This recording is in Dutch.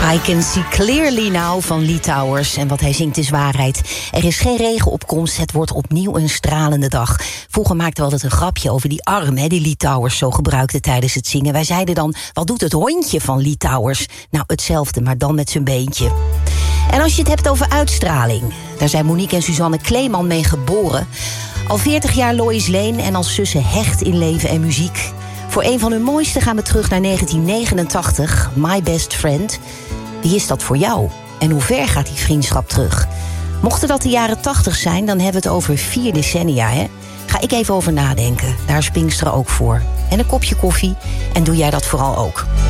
I Can See Clearly Now van Lee Towers. En wat hij zingt is waarheid. Er is geen regenopkomst, het wordt opnieuw een stralende dag. Vroeger maakten we altijd een grapje over die arm, die Lee Towers zo gebruikte tijdens het zingen. Wij zeiden dan, wat doet het hondje van Lee Towers? Nou, hetzelfde, maar dan met zijn beentje. En als je het hebt over uitstraling, daar zijn Monique en Suzanne Kleeman mee geboren. Al 40 jaar Lois Lane en als zussen hecht in leven en muziek. Voor een van hun mooiste gaan we terug naar 1989, My Best Friend. Wie is dat voor jou? En hoe ver gaat die vriendschap terug? Mochten dat de jaren 80 zijn, dan hebben we het over 4 decennia, hè? Ga ik even over nadenken. Daar is Pinksteren ook voor. En een kopje koffie. En doe jij dat vooral ook.